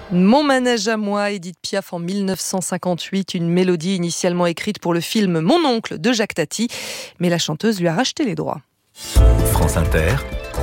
Mon manège à moi, Édith Piaf en 1958, une mélodie initialement écrite pour le film Mon oncle de Jacques Tati, mais la chanteuse lui a racheté les droits. France Inter,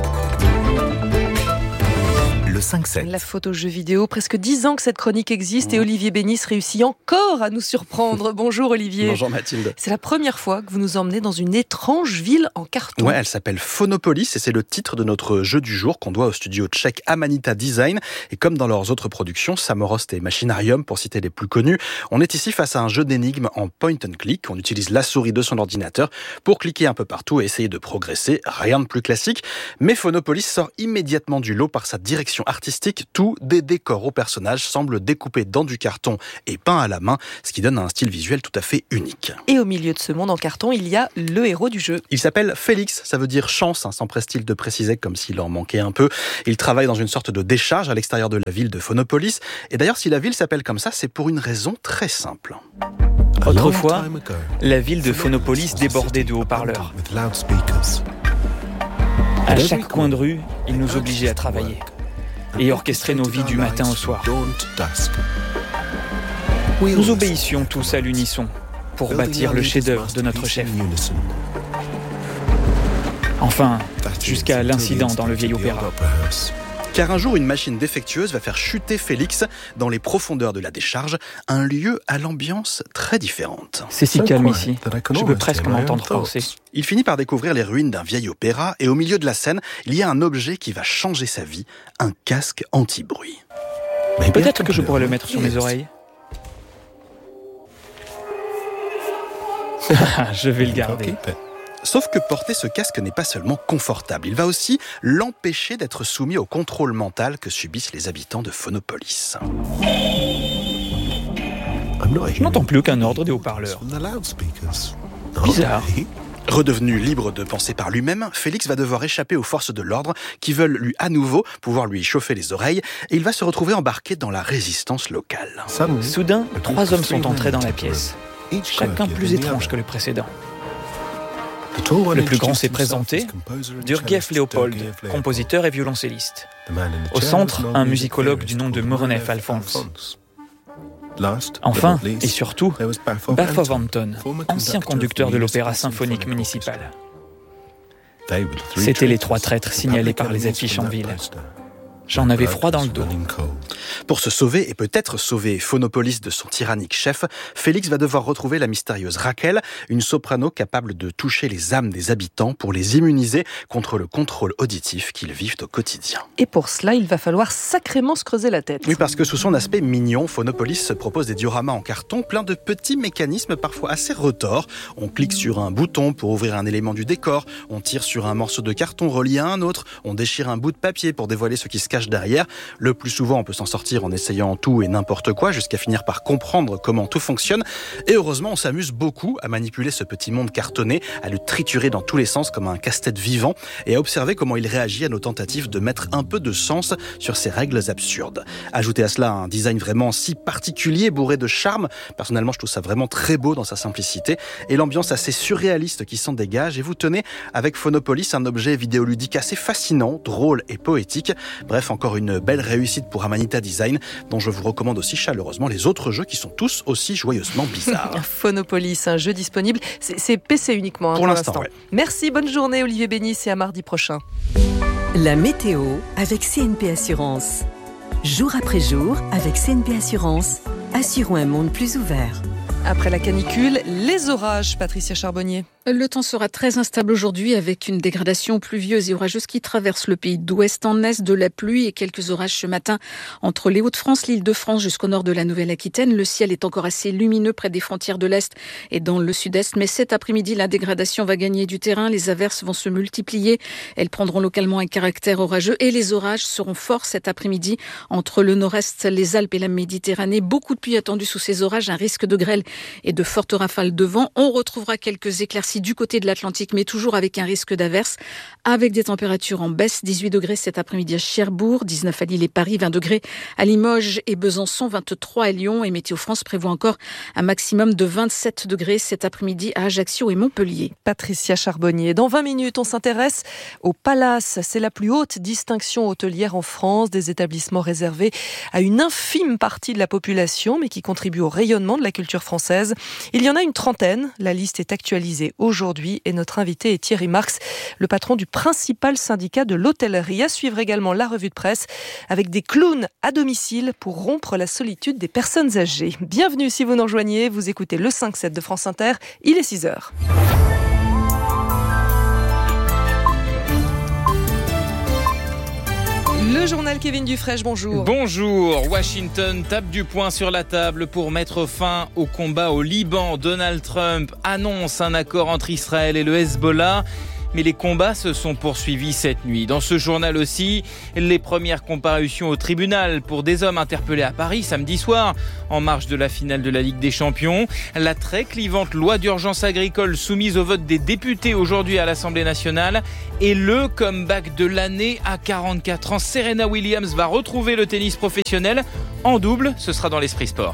le 5-7. La photo jeu vidéo, presque 10 ans que cette chronique existe et Olivier Bénis réussit encore à nous surprendre. Bonjour Olivier. Bonjour Mathilde. C'est la première fois que vous nous emmenez dans une étrange ville en carton. Ouais, elle s'appelle Phonopolis et c'est le titre de notre jeu du jour qu'on doit au studio tchèque Amanita Design. Et comme dans leurs autres productions, Samorost et Machinarium pour citer les plus connus, on est ici face à un jeu d'énigmes en point and click. On utilise la souris de son ordinateur pour cliquer un peu partout et essayer de progresser. Rien de plus classique. Mais Phonopolis sort immédiatement du lot par sa direction artistique. Tout, des décors aux personnages, semblent découpés dans du carton et peints à la main, ce qui donne un style visuel tout à fait unique. Et au milieu de ce monde en carton, il y a le héros du jeu. Il s'appelle Félix, ça veut dire chance, s'empresse-t-il de préciser comme s'il en manquait un peu. Il travaille dans une sorte de décharge à l'extérieur de la ville de Phonopolis. Et d'ailleurs, si la ville s'appelle comme ça, c'est pour une raison très simple. Autrefois, la ville de Phonopolis débordait de haut-parleurs. À chaque coin de rue, ils nous obligeaient à travailler et orchestrer nos vies du matin au soir. Nous obéissions tous à l'unisson pour bâtir le chef-d'œuvre de notre chef. Enfin, jusqu'à l'incident dans le vieil opéra. Car un jour, une machine défectueuse va faire chuter Félix dans les profondeurs de la décharge, un lieu à l'ambiance très différente. C'est si calme ici, je peux presque m'entendre penser. Il finit par découvrir les ruines d'un vieil opéra et au milieu de la scène, il y a un objet qui va changer sa vie, un casque anti-bruit. Peut-être que je pourrais le mettre sur mes oreilles. Je vais le garder. Sauf que porter ce casque n'est pas seulement confortable, il va aussi l'empêcher d'être soumis au contrôle mental que subissent les habitants de Phonopolis. Je n'entends plus aucun ordre des haut-parleurs. Bizarre. Redevenu libre de penser par lui-même, Félix va devoir échapper aux forces de l'ordre qui veulent lui à nouveau pouvoir lui chauffer les oreilles et il va se retrouver embarqué dans la résistance locale. Soudain, 3 hommes sont entrés dans la pièce, chacun plus étrange que le précédent. Le plus grand s'est présenté, Durgev Leopold, compositeur et violoncelliste. Au centre, un musicologue du nom de Morenev Alphonse. Enfin, et surtout, Bafov Anton, ancien conducteur de l'opéra symphonique municipal. C'étaient les 3 traîtres signalés par les affiches en ville. J'en avais froid dans le dos. Pour se sauver et peut-être sauver Phonopolis de son tyrannique chef, Félix va devoir retrouver la mystérieuse Raquel, une soprano capable de toucher les âmes des habitants pour les immuniser contre le contrôle auditif qu'ils vivent au quotidien. Et pour cela, il va falloir sacrément se creuser la tête. Oui, parce que sous son aspect mignon, Phonopolis se propose des dioramas en carton, plein de petits mécanismes parfois assez retors. On clique sur un bouton pour ouvrir un élément du décor, on tire sur un morceau de carton relié à un autre, on déchire un bout de papier pour dévoiler ce qui se cache derrière. Le plus souvent, on peut s'en sortir en essayant tout et n'importe quoi jusqu'à finir par comprendre comment tout fonctionne. Et heureusement, on s'amuse beaucoup à manipuler ce petit monde cartonné, à le triturer dans tous les sens comme un casse-tête vivant et à observer comment il réagit à nos tentatives de mettre un peu de sens sur ces règles absurdes. Ajoutez à cela un design vraiment si particulier, bourré de charme. Personnellement, je trouve ça vraiment très beau dans sa simplicité et l'ambiance assez surréaliste qui s'en dégage. Et vous tenez avec Phonopolis un objet vidéoludique assez fascinant, drôle et poétique. Bref, encore une belle réussite pour Amanita Design, dont je vous recommande aussi chaleureusement les autres jeux qui sont tous aussi joyeusement bizarres. Phonopolis, un jeu disponible. C'est PC uniquement pour l'instant. Ouais. Merci, bonne journée Olivier Bénis et à mardi prochain. La météo avec CNP Assurance. Jour après jour, avec CNP Assurance, assurons un monde plus ouvert. Après la canicule, les orages, Patricia Charbonnier. Le temps sera très instable aujourd'hui avec une dégradation pluvieuse et orageuse qui traverse le pays d'ouest en est, de la pluie et quelques orages ce matin entre les Hauts-de-France, l'Île-de-France jusqu'au nord de la Nouvelle-Aquitaine. Le ciel est encore assez lumineux près des frontières de l'Est et dans le sud-est. Mais cet après-midi, la dégradation va gagner du terrain. Les averses vont se multiplier. Elles prendront localement un caractère orageux et les orages seront forts cet après-midi entre le nord-est, les Alpes et la Méditerranée. Beaucoup de pluie attendue sous ces orages, un risque de grêle et de fortes rafales de vent. On retrouvera quelques éclaircies aussi du côté de l'Atlantique, mais toujours avec un risque d'averse, avec des températures en baisse. 18 degrés cet après-midi à Cherbourg, 19 à Lille et Paris, 20 degrés à Limoges et Besançon, 23 à Lyon. Et Météo France prévoit encore un maximum de 27 degrés cet après-midi à Ajaccio et Montpellier. Patricia Charbonnier. Dans 20 minutes, on s'intéresse au Palace. C'est la plus haute distinction hôtelière en France, des établissements réservés à une infime partie de la population, mais qui contribuent au rayonnement de la culture française. Il y en a une trentaine. La liste est actualisée aujourd'hui et notre invité est Thierry Marx, le patron du principal syndicat de l'hôtellerie. À suivre également la revue de presse avec des clowns à domicile pour rompre la solitude des personnes âgées. Bienvenue si vous nous rejoignez. Vous écoutez le 5-7 de France Inter. Il est 6h. Le journal Kevin Dufresne, bonjour. Bonjour. Washington tape du poing sur la table pour mettre fin au combat au Liban. Donald Trump annonce un accord entre Israël et le Hezbollah. Mais les combats se sont poursuivis cette nuit. Dans ce journal aussi, les premières comparutions au tribunal pour des hommes interpellés à Paris samedi soir, en marge de la finale de la Ligue des Champions. La très clivante loi d'urgence agricole soumise au vote des députés aujourd'hui à l'Assemblée nationale. Et le comeback de l'année à 44 ans. Serena Williams va retrouver le tennis professionnel en double. Ce sera dans l'Esprit Sport.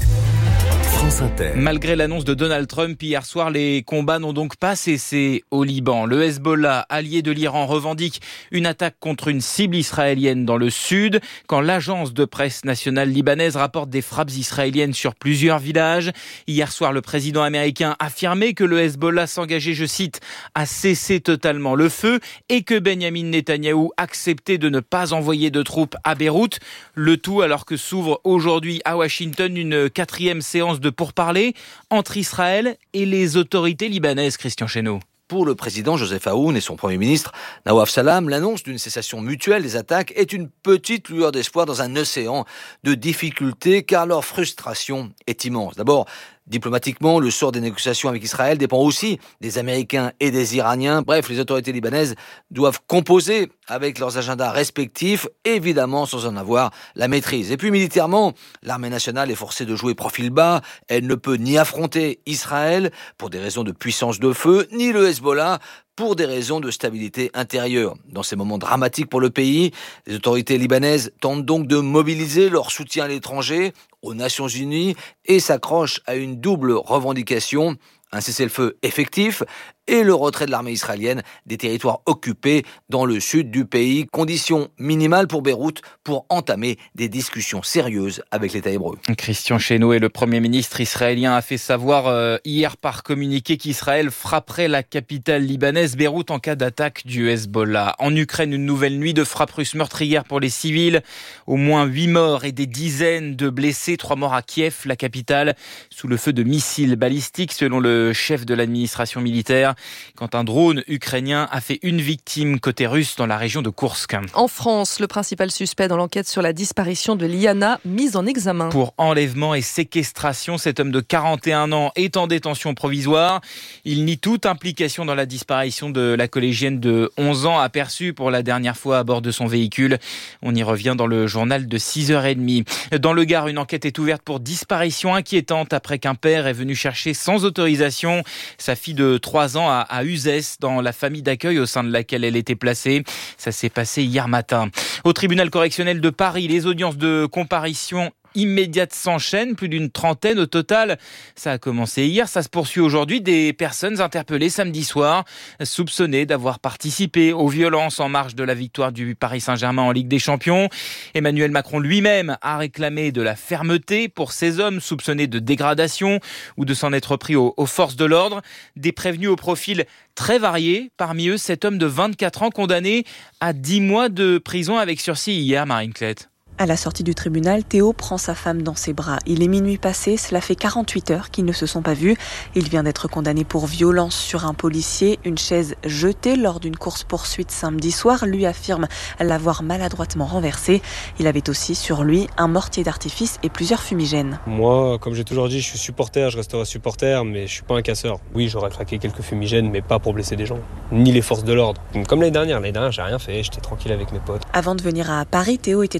Malgré l'annonce de Donald Trump hier soir, les combats n'ont donc pas cessé au Liban. Le Hezbollah, allié de l'Iran, revendique une attaque contre une cible israélienne dans le sud, quand l'agence de presse nationale libanaise rapporte des frappes israéliennes sur plusieurs villages. Hier soir, le président américain affirmait que le Hezbollah s'engageait, je cite, à cesser totalement le feu et que Benyamin Netanyahou acceptait de ne pas envoyer de troupes à Beyrouth. Le tout alors que s'ouvre aujourd'hui à Washington une 4e séance de pourparlers entre Israël et les autorités libanaises. Christian Chesneau. Pour le président Joseph Aoun et son Premier ministre Nawaf Salam, l'annonce d'une cessation mutuelle des attaques est une petite lueur d'espoir dans un océan de difficultés car leur frustration est immense. D'abord, diplomatiquement, le sort des négociations avec Israël dépend aussi des Américains et des Iraniens. Bref, les autorités libanaises doivent composer avec leurs agendas respectifs, évidemment sans en avoir la maîtrise. Et puis militairement, l'armée nationale est forcée de jouer profil bas. Elle ne peut ni affronter Israël pour des raisons de puissance de feu, ni le Hezbollah pour des raisons de stabilité intérieure. Dans ces moments dramatiques pour le pays, les autorités libanaises tentent donc de mobiliser leur soutien à l'étranger, aux Nations Unies, et s'accrochent à une double revendication, un cessez-le-feu effectif et le retrait de l'armée israélienne des territoires occupés dans le sud du pays. Condition minimale pour Beyrouth pour entamer des discussions sérieuses avec l'État hébreu. Christian Chesneau et le Premier ministre israélien a fait savoir hier par communiqué qu'Israël frapperait la capitale libanaise Beyrouth en cas d'attaque du Hezbollah. En Ukraine, une nouvelle nuit de frappes russes meurtrières pour les civils. Au moins 8 morts et des dizaines de blessés. 3 morts à Kiev, la capitale, sous le feu de missiles balistiques selon le chef de l'administration militaire. Quand un drone ukrainien a fait une victime côté russe dans la région de Koursk. En France, le principal suspect dans l'enquête sur la disparition de Liana, mis en examen. Pour enlèvement et séquestration, cet homme de 41 ans est en détention provisoire. Il nie toute implication dans la disparition de la collégienne de 11 ans aperçue pour la dernière fois à bord de son véhicule. On y revient dans le journal de 6h30. Dans le Gard, une enquête est ouverte pour disparition inquiétante après qu'un père est venu chercher sans autorisation sa fille de 3 ans à Uzès, dans la famille d'accueil au sein de laquelle elle était placée. Ça s'est passé hier matin. Au tribunal correctionnel de Paris, les audiences de comparution immédiate s'enchaînent, plus d'une trentaine au total. Ça a commencé hier, ça se poursuit aujourd'hui. Des personnes interpellées samedi soir, soupçonnées d'avoir participé aux violences en marge de la victoire du Paris Saint-Germain en Ligue des Champions. Emmanuel Macron lui-même a réclamé de la fermeté pour ces hommes soupçonnés de dégradation ou de s'en être pris aux forces de l'ordre. Des prévenus au profil très varié. Parmi eux, cet homme de 24 ans condamné à 10 mois de prison avec sursis hier, Marine Clette. À la sortie du tribunal, Théo prend sa femme dans ses bras. Il est minuit passé, cela fait 48 heures qu'ils ne se sont pas vus. Il vient d'être condamné pour violence sur un policier. Une chaise jetée lors d'une course-poursuite samedi soir lui affirme l'avoir maladroitement renversée. Il avait aussi sur lui un mortier d'artifice et plusieurs fumigènes. Moi, comme j'ai toujours dit, je suis supporter, je resterai supporter, mais je suis pas un casseur. Oui, j'aurais craqué quelques fumigènes, mais pas pour blesser des gens, ni les forces de l'ordre. Comme l'année dernière, j'ai rien fait, j'étais tranquille avec mes potes. Avant de venir à Paris, Théo était à bord de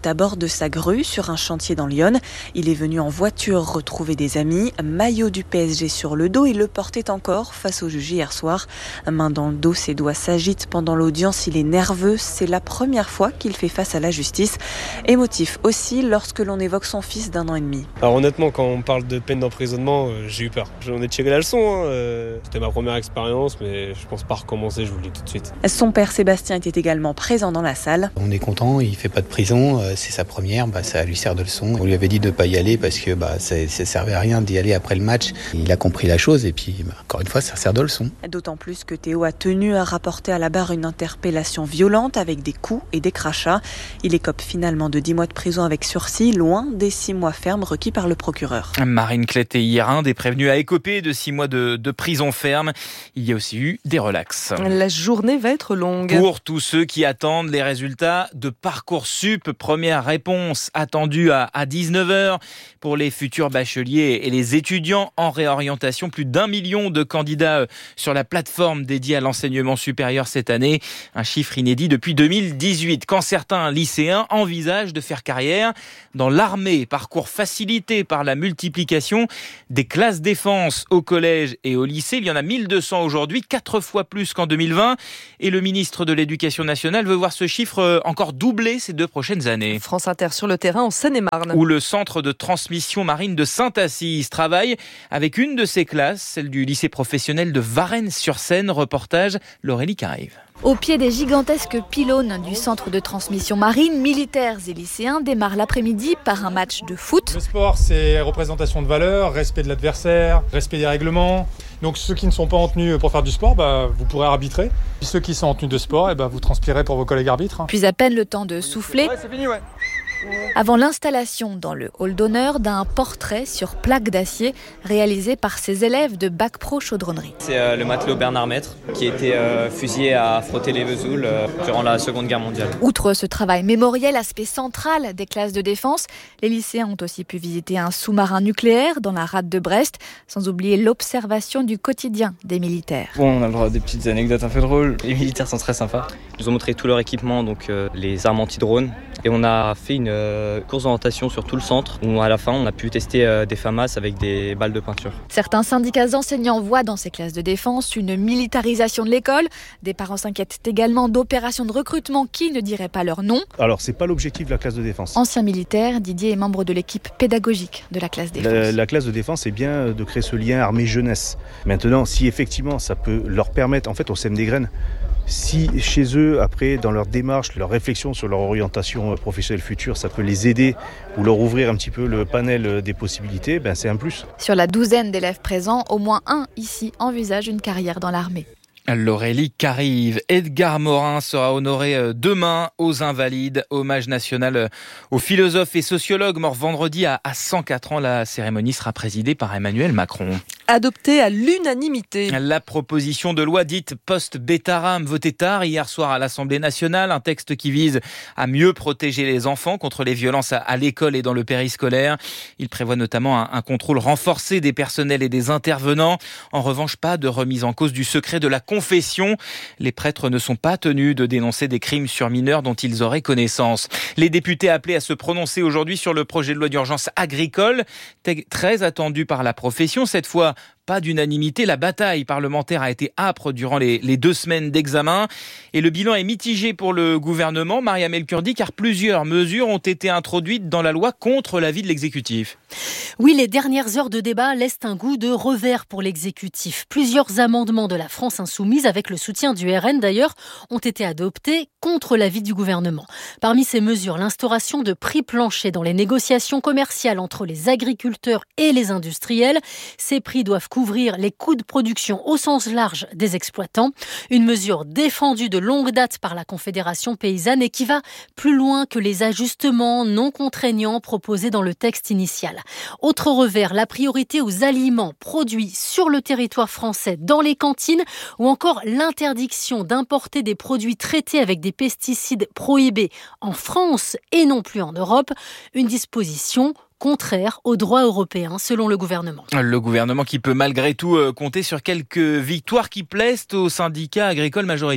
de sa grue sur un chantier dans l'Yonne. Il est venu en voiture retrouver des amis, maillot du PSG sur le dos, il le portait encore face au juge hier soir. Main dans le dos, ses doigts s'agitent pendant l'audience, il est nerveux, c'est la première fois qu'il fait face à la justice. Émotif aussi lorsque l'on évoque son fils d'1 an et demi. Alors honnêtement, quand on parle de peine d'emprisonnement, j'ai eu peur. J'en ai tiré la leçon, c'était ma première expérience, mais je pense pas recommencer, je vous le dis tout de suite. Son père Sébastien était également présent dans la salle. On est content, il fait pas de prison, c'est sa première, ça lui sert de leçon. On lui avait dit de pas y aller parce que ça servait à rien d'y aller après le match. Il a compris la chose et puis encore une fois ça sert de leçon. D'autant plus que Théo a tenu à rapporter à la barre une interpellation violente avec des coups et des crachats. Il écope finalement de 10 mois de prison avec sursis, loin des 6 mois fermes requis par le procureur. Marine Clété hier, un des prévenus a écopé de 6 mois de prison ferme. Il y a aussi eu des relax. La journée va être longue. Pour tous ceux qui attendent les résultats de Parcoursup, première réponse attendue à 19h pour les futurs bacheliers et les étudiants en réorientation. Plus d'1 million de candidats sur la plateforme dédiée à l'enseignement supérieur cette année. Un chiffre inédit depuis 2018. Quand certains lycéens envisagent de faire carrière dans l'armée, parcours facilité par la multiplication des classes défense au collège et au lycée. Il y en a 1200 aujourd'hui, 4 fois plus qu'en 2020. Et le ministre de l'Éducation nationale veut voir ce chiffre encore doubler ces 2 prochaines années. France Inter sur le terrain en Seine-et-Marne. Où le centre de transmission marine de Sainte-Assise travaille avec une de ses classes, celle du lycée professionnel de Varennes-sur-Seine. Reportage Laurélie Carive. Au pied des gigantesques pylônes du centre de transmission marine, militaires et lycéens démarrent l'après-midi par un match de foot. Le sport, c'est représentation de valeurs, respect de l'adversaire, respect des règlements. Donc ceux qui ne sont pas en tenue pour faire du sport, vous pourrez arbitrer. Puis ceux qui sont en tenue de sport, vous transpirez pour vos collègues arbitres. Puis à peine le temps de souffler. Ouais, c'est fini, ouais. Avant l'installation dans le hall d'honneur d'un portrait sur plaque d'acier réalisé par ses élèves de Bac Pro Chaudronnerie. C'est le matelot Bernard Maître qui a été fusillé à frotter les Vesoul durant la Seconde Guerre mondiale. Outre ce travail mémoriel, aspect central des classes de défense, les lycéens ont aussi pu visiter un sous-marin nucléaire dans la rade de Brest, sans oublier l'observation du quotidien des militaires. Bon, on a le droit à des petites anecdotes un peu drôles. Les militaires sont très sympas. Ils nous ont montré tout leur équipement, donc les armes anti-drones. Et on a fait une course d'orientation sur tout le centre où à la fin on a pu tester des FAMAS avec des balles de peinture. Certains syndicats enseignants voient dans ces classes de défense une militarisation de l'école. Des parents s'inquiètent également d'opérations de recrutement qui ne diraient pas leur nom. Alors c'est pas l'objectif de la classe de défense. Ancien militaire, Didier est membre de l'équipe pédagogique de la classe défense. La classe de défense, c'est bien de créer ce lien armée-jeunesse. Maintenant, si effectivement ça peut leur permettre, en fait on sème des graines. Si chez eux, après, dans leur démarche, leur réflexion sur leur orientation professionnelle future, ça peut les aider ou leur ouvrir un petit peu le panel des possibilités, c'est un plus. Sur la douzaine d'élèves présents, au moins un ici envisage une carrière dans l'armée. Laurélie Carive. Edgar Morin sera honoré demain aux Invalides. Hommage national au philosophe et sociologue mort vendredi à 104 ans. La cérémonie sera présidée par Emmanuel Macron. Adoptée à l'unanimité. La proposition de loi dite post-Bétaram votée tard hier soir à l'Assemblée nationale. Un texte qui vise à mieux protéger les enfants contre les violences à l'école et dans le périscolaire. Il prévoit notamment un contrôle renforcé des personnels et des intervenants. En revanche, pas de remise en cause du secret de la confession. Les prêtres ne sont pas tenus de dénoncer des crimes sur mineurs dont ils auraient connaissance. Les députés appelés à se prononcer aujourd'hui sur le projet de loi d'urgence agricole, très attendu par la profession. Cette fois, pas d'unanimité. La bataille parlementaire a été âpre durant les 2 semaines d'examen. Et le bilan est mitigé pour le gouvernement, Mariam El Kurdi, car plusieurs mesures ont été introduites dans la loi contre l'avis de l'exécutif. Oui, les dernières heures de débat laissent un goût de revers pour l'exécutif. Plusieurs amendements de la France insoumise, avec le soutien du RN d'ailleurs, ont été adoptés contre l'avis du gouvernement. Parmi ces mesures, l'instauration de prix planchers dans les négociations commerciales entre les agriculteurs et les industriels. Ces prix doivent couvrir les coûts de production au sens large des exploitants. Une mesure défendue de longue date par la Confédération paysanne et qui va plus loin que les ajustements non contraignants proposés dans le texte initial. Autre revers, la priorité aux aliments produits sur le territoire français dans les cantines ou encore l'interdiction d'importer des produits traités avec des pesticides prohibés en France et non plus en Europe. Une disposition contraire au droit européen, selon le gouvernement. Le gouvernement qui peut malgré tout compter sur quelques victoires qui plaisent aux syndicats agricoles majoritaires.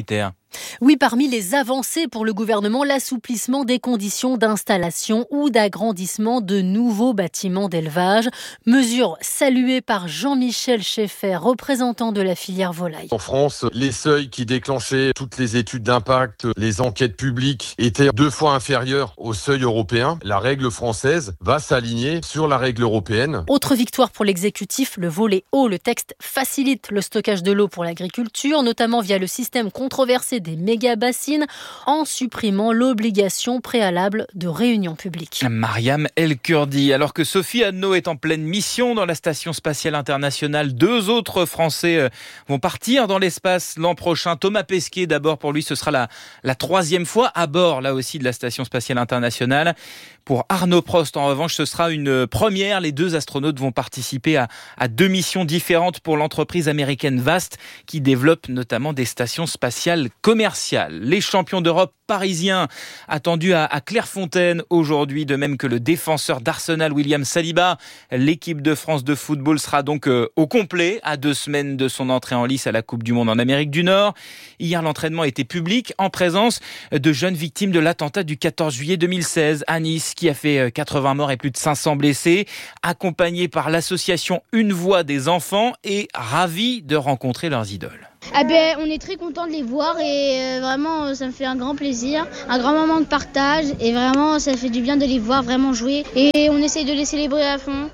Oui, parmi les avancées pour le gouvernement, l'assouplissement des conditions d'installation ou d'agrandissement de nouveaux bâtiments d'élevage. Mesure saluée par Jean-Michel Scheffer, représentant de la filière volaille. En France, les seuils qui déclenchaient toutes les études d'impact, les enquêtes publiques étaient 2 fois inférieurs au seuil européen. La règle française va s'aligner sur la règle européenne. Autre victoire pour l'exécutif, le volet eau. Le texte facilite le stockage de l'eau pour l'agriculture, notamment via le système controversé des méga-bassines, en supprimant l'obligation préalable de réunion publique. Mariam El-Kurdi. Alors que Sophie Anneau est en pleine mission dans la Station Spatiale Internationale, 2 autres Français vont partir dans l'espace l'an prochain. Thomas Pesquet, d'abord, pour lui, ce sera la 3e fois à bord, là aussi, de la Station Spatiale Internationale. Pour Arnaud Prost, en revanche, ce sera une première. Les 2 astronautes vont participer à 2 missions différentes pour l'entreprise américaine Vast, qui développe notamment des stations spatiales commerciales. Les champions d'Europe parisiens attendus à Clairefontaine aujourd'hui, de même que le défenseur d'Arsenal William Saliba. L'équipe de France de football sera donc au complet à 2 semaines de son entrée en lice à la Coupe du Monde en Amérique du Nord. Hier, l'entraînement était public en présence de jeunes victimes de l'attentat du 14 juillet 2016 à Nice, qui a fait 80 morts et plus de 500 blessés, accompagné par l'association Une Voix des enfants et ravis de rencontrer leurs idoles. On est très content de les voir et vraiment ça me fait un grand plaisir, un grand moment de partage et vraiment ça fait du bien de les voir vraiment jouer et on essaye de les célébrer à fond.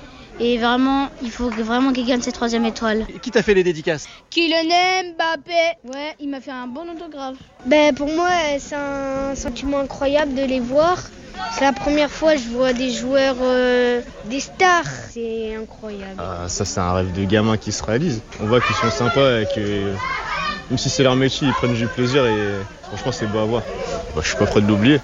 Et vraiment, il faut vraiment qu'il gagne cette 3e étoile. Qui t'a fait les dédicaces ? Kylian Mbappé. Ouais, il m'a fait un bon autographe. Pour moi, c'est un sentiment incroyable de les voir. C'est la première fois que je vois des joueurs, des stars. C'est incroyable. Ça, c'est un rêve de gamin qui se réalise. On voit qu'ils sont sympas et que, même si c'est leur métier, ils prennent du plaisir et franchement, c'est beau à voir. Je suis pas prêt de l'oublier.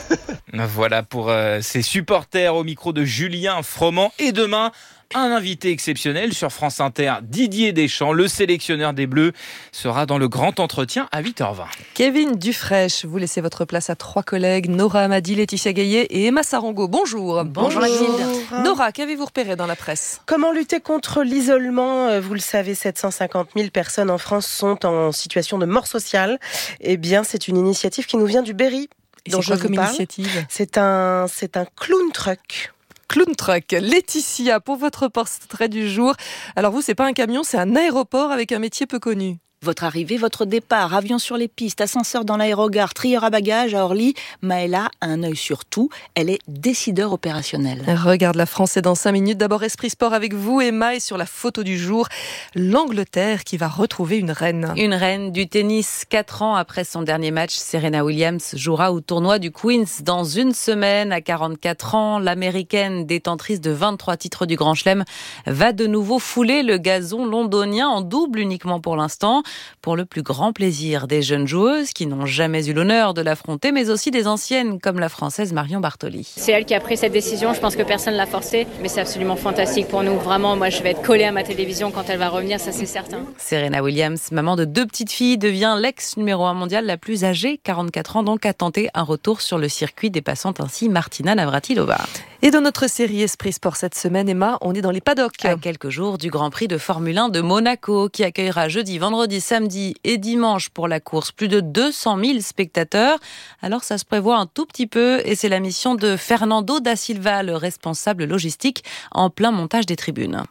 Voilà pour ses supporters au micro de Julien Froment. Et demain, un invité exceptionnel sur France Inter, Didier Deschamps, le sélectionneur des Bleus, sera dans le grand entretien à 8h20. Kevin Dufraîche, vous laissez votre place à 3 collègues, Nora Amadi, Laetitia Gaillet et Emma Sarango. Bonjour. Bonjour Mathilde. Nora, qu'avez-vous repéré dans la presse ? Comment lutter contre l'isolement ? Vous le savez, 750 000 personnes en France sont en situation de mort sociale. Eh bien, c'est une initiative qui nous vient du Berry. Et c'est quoi comme initiative ? C'est un clown truck. Clown Truck. Laetitia, pour votre portrait du jour. Alors vous, c'est pas un camion, c'est un aéroport avec un métier peu connu. Votre arrivée, votre départ, avion sur les pistes, ascenseur dans l'aérogare, trieur à bagages à Orly, Maëla a un œil sur tout. Elle est décideur opérationnel. Regarde la France, c'est dans 5 minutes. D'abord, Esprit Sport avec vous, Emma, et sur la photo du jour, l'Angleterre qui va retrouver une reine. Une reine du tennis. 4 ans après son dernier match, Serena Williams jouera au tournoi du Queen's dans une semaine. À 44 ans, l'américaine détentrice de 23 titres du Grand Chelem va de nouveau fouler le gazon londonien en double uniquement pour l'instant. Pour le plus grand plaisir des jeunes joueuses qui n'ont jamais eu l'honneur de l'affronter, mais aussi des anciennes comme la Française Marion Bartoli. C'est elle qui a pris cette décision, je pense que personne ne l'a forcée, mais c'est absolument fantastique pour nous. Vraiment, moi je vais être collée à ma télévision quand elle va revenir, ça c'est certain. Serena Williams, maman de 2 petites filles, devient l'ex numéro 1 mondiale la plus âgée, 44 ans donc, a tenté un retour sur le circuit, dépassant ainsi Martina Navratilova. Et dans notre série Esprit Sport cette semaine, Emma, on est dans les paddocks. À quelques jours du Grand Prix de Formule 1 de Monaco, qui accueillera jeudi, vendredi, samedi et dimanche pour la course plus de 200 000 spectateurs. Alors ça se prévoit un tout petit peu et c'est la mission de Fernando da Silva, le responsable logistique, en plein montage des tribunes.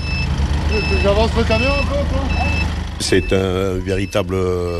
J'avance le camion un peu, toi ? C'est un véritable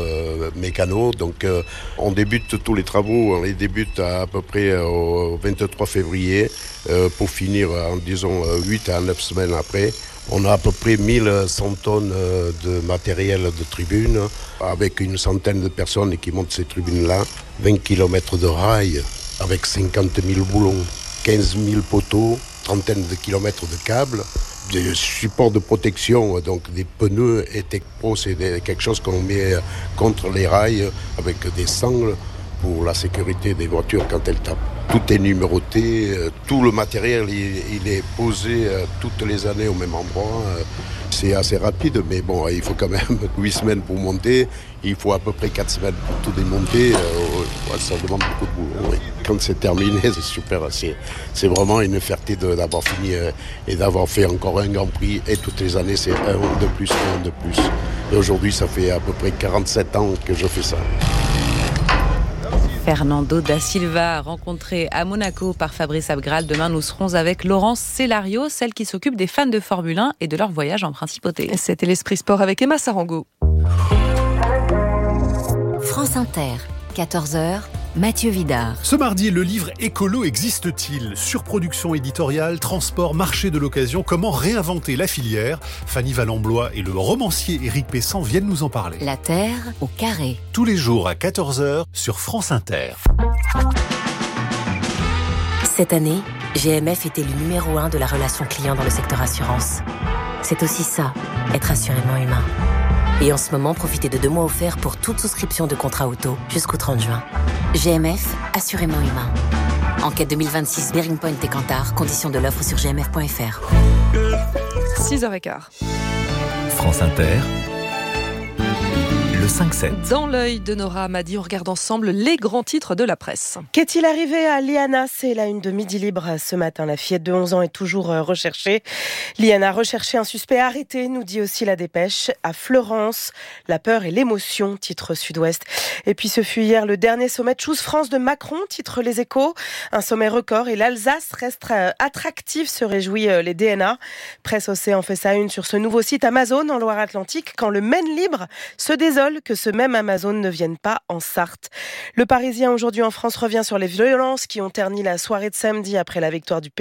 mécano, donc on débute tous les travaux, on les débute à peu près au 23 février pour finir en disons 8 à 9 semaines après. On a à peu près 1100 tonnes de matériel de tribune avec une centaine de personnes qui montent ces tribunes-là, 20 km de rails avec 50 000 boulons, 15 000 poteaux, trentaine de kilomètres de câbles. Des supports de protection, donc des pneus et Tech-Pro, c'est quelque chose qu'on met contre les rails avec des sangles pour la sécurité des voitures quand elles tapent. Tout est numéroté, tout le matériel il est posé toutes les années au même endroit. C'est assez rapide, mais bon, il faut quand même 8 semaines pour monter. Il faut à peu près 4 semaines pour tout démonter. Ça demande beaucoup de boulot. Oui. quand c'est terminé, c'est super. C'est vraiment une fierté d'avoir fini et d'avoir fait encore un Grand Prix. Et toutes les années, c'est un de plus, un de plus. Et aujourd'hui, ça fait à peu près 47 ans que je fais ça. Fernando da Silva, rencontré à Monaco par Fabrice Abgral. Demain, nous serons avec Laurence Célario, celle qui s'occupe des fans de Formule 1 et de leur voyage en principauté. C'était l'Esprit Sport avec Emma Sarango. France Inter, 14h. Mathieu Vidard. Ce mardi, le livre Écolo existe-t-il ? Surproduction éditoriale, transport, marché de l'occasion, comment réinventer la filière ? Fanny Valamblois et le romancier Éric Pessan viennent nous en parler. La Terre au carré. Tous les jours à 14h sur France Inter. Cette année, GMF était le numéro 1 de la relation client dans le secteur assurance. C'est aussi ça, être assurément humain. Et en ce moment, profitez de 2 mois offerts pour toute souscription de contrat auto jusqu'au 30 juin. GMF, assurément humain. Enquête 2026, Bearing Point et Kantar. Conditions de l'offre sur gmf.fr. 6h15. France Inter. Le 5-7. Dans l'œil de Nora Hamadi, on regarde ensemble les grands titres de la presse. Qu'est-il arrivé à Liana ? C'est la une de Midi Libre ce matin. La fillette de 11 ans est toujours recherchée. Liana recherchait un suspect arrêté, nous dit aussi la dépêche. À Florence, la peur et l'émotion, titre Sud-Ouest. Et puis ce fut hier le dernier sommet de Choose France de Macron, titre Les Échos. Un sommet record et l'Alsace reste attractive, se réjouit les DNA. Presse Océan fait sa une sur ce nouveau site Amazon en Loire-Atlantique quand le Maine libre se désole que ce même Amazon ne vienne pas en Sarthe. Le Parisien aujourd'hui en France revient sur les violences qui ont terni la soirée de samedi après la victoire du